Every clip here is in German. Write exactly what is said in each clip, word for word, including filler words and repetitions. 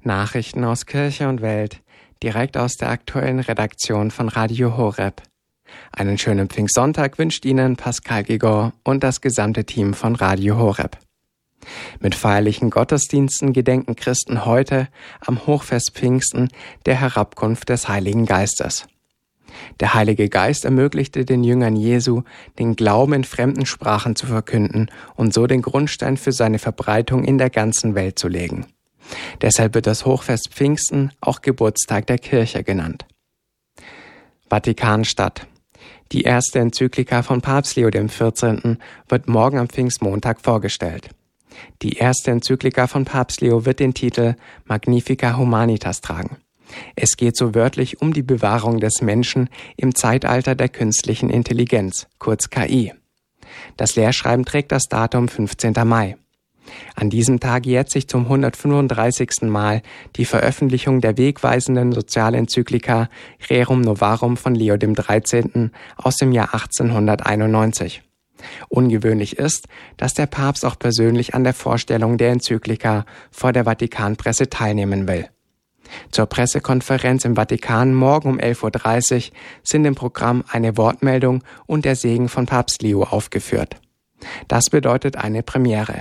Nachrichten aus Kirche und Welt, direkt aus der aktuellen Redaktion von Radio Horeb. Einen schönen Pfingstsonntag wünscht Ihnen Pascal Gigor und das gesamte Team von Radio Horeb. Mit feierlichen Gottesdiensten gedenken Christen heute am Hochfest Pfingsten der Herabkunft des Heiligen Geistes. Der Heilige Geist ermöglichte den Jüngern Jesu, den Glauben in fremden Sprachen zu verkünden und so den Grundstein für seine Verbreitung in der ganzen Welt zu legen. Deshalb wird das Hochfest Pfingsten auch Geburtstag der Kirche genannt. Vatikanstadt. Die erste Enzyklika von Papst Leo der vierzehnten. wird morgen am Pfingstmontag vorgestellt. Die erste Enzyklika von Papst Leo wird den Titel Magnificat Humanitas tragen. Es geht so wörtlich um die Bewahrung des Menschen im Zeitalter der künstlichen Intelligenz, kurz K I. Das Lehrschreiben trägt das Datum fünfzehnten Mai. An diesem Tag jährt sich zum hundertfünfunddreißigsten Mal die Veröffentlichung der wegweisenden Sozialenzyklika Rerum Novarum von Leo dem dreizehnten. aus dem Jahr achtzehnhunderteinundneunzig. Ungewöhnlich ist, dass der Papst auch persönlich an der Vorstellung der Enzyklika vor der Vatikanpresse teilnehmen will. Zur Pressekonferenz im Vatikan morgen um elf Uhr dreißig sind im Programm eine Wortmeldung und der Segen von Papst Leo aufgeführt. Das bedeutet eine Premiere.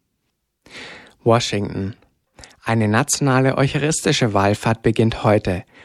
Washington. Eine nationale eucharistische Wallfahrt beginnt heute,